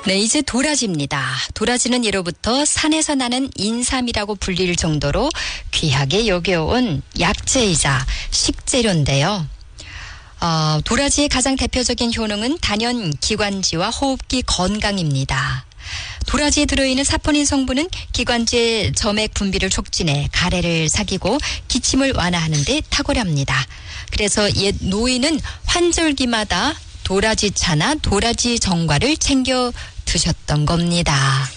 네, 이제 도라지입니다. 도라지는 예로부터 산에서 나는 인삼이라고 불릴 정도로 귀하게 여겨온 약재이자 식재료인데요. 도라지의 가장 대표적인 효능은 단연 기관지와 호흡기 건강입니다. 도라지에 들어있는 사포닌 성분은 기관지의 점액 분비를 촉진해 가래를 사귀고 기침을 완화하는 데 탁월합니다. 그래서 옛 노인은 환절기마다 도라지차나 도라지 정과를 챙겨 드셨던 겁니다.